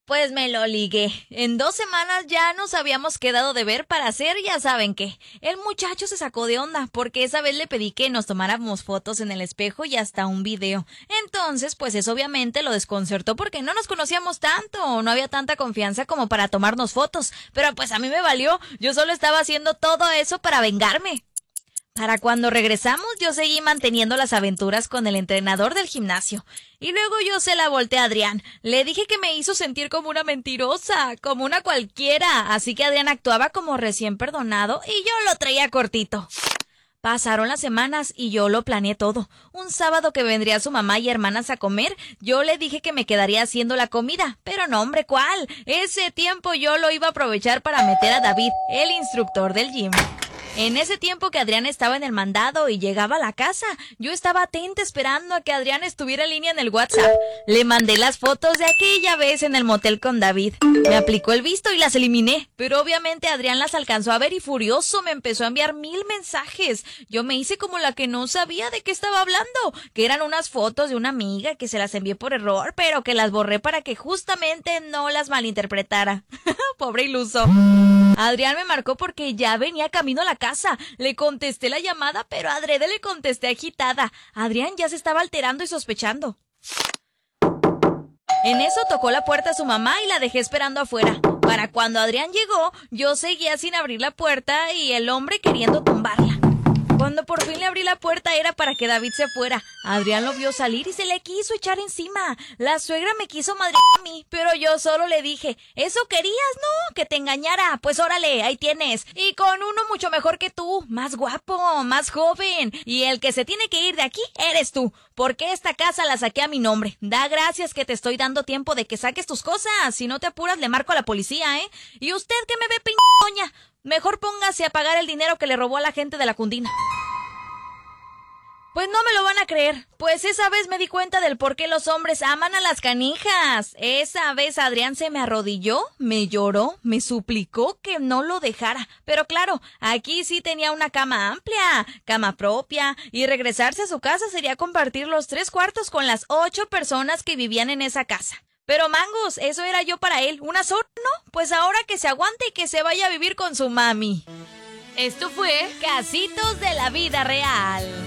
Pues me lo ligué. En 2 semanas ya nos habíamos quedado de ver para hacer ya saben qué. El muchacho se sacó de onda porque esa vez le pedí que nos tomáramos fotos en el espejo y hasta un video. Entonces, pues eso obviamente lo desconcertó porque no nos conocíamos tanto, no había tanta confianza como para tomarnos fotos. Pero pues a mí me valió, yo solo estaba haciendo todo eso para vengarme. Para cuando regresamos, yo seguí manteniendo las aventuras con el entrenador del gimnasio. Y luego yo se la volteé a Adrián. Le dije que me hizo sentir como una mentirosa, como una cualquiera. Así que Adrián actuaba como recién perdonado y yo lo traía cortito. Pasaron las semanas y yo lo planeé todo. Un sábado que vendría su mamá y hermanas a comer, yo le dije que me quedaría haciendo la comida. Pero no, hombre, ¿cuál? Ese tiempo yo lo iba a aprovechar para meter a David, el instructor del gym. En ese tiempo que Adrián estaba en el mandado y llegaba a la casa, yo estaba atenta esperando a que Adrián estuviera en línea en el WhatsApp. Le mandé las fotos de aquella vez en el motel con David. Me aplicó el visto y las eliminé, pero obviamente Adrián las alcanzó a ver y furioso me empezó a enviar 1000 mensajes. Yo me hice como la que no sabía de qué estaba hablando, que eran unas fotos de una amiga que se las envié por error, pero que las borré para que justamente no las malinterpretara. Pobre iluso. Adrián me marcó porque ya venía camino a la casa. Le contesté la llamada, pero adrede le contesté agitada. Adrián ya se estaba alterando y sospechando. En eso tocó la puerta a su mamá y la dejé esperando afuera. Para cuando Adrián llegó, yo seguía sin abrir la puerta y el hombre queriendo tumbarla. Cuando por fin le abrí la puerta era para que David se fuera. Adrián lo vio salir y se le quiso echar encima. La suegra me quiso madrear a mí, pero yo solo le dije, ¿eso querías, no? Que te engañara. Pues órale, ahí tienes. Y con uno mucho mejor que tú, más guapo, más joven. Y el que se tiene que ir de aquí eres tú, porque esta casa la saqué a mi nombre. Da gracias que te estoy dando tiempo de que saques tus cosas. Si no te apuras le marco a la policía, ¿eh? Y usted que me ve doña, mejor póngase a pagar el dinero que le robó a la gente de la Cundina. Pues no me lo van a creer, pues esa vez me di cuenta del por qué los hombres aman a las canijas. Esa vez Adrián se me arrodilló, me lloró, me suplicó que no lo dejara. Pero claro, aquí sí tenía una cama amplia, cama propia, y regresarse a su casa sería compartir los 3 cuartos con las 8 personas que vivían en esa casa. Pero mangos, eso era yo para él, una sola, ¿no? Pues ahora que se aguante y que se vaya a vivir con su mami. Esto fue Casitos de la Vida Real.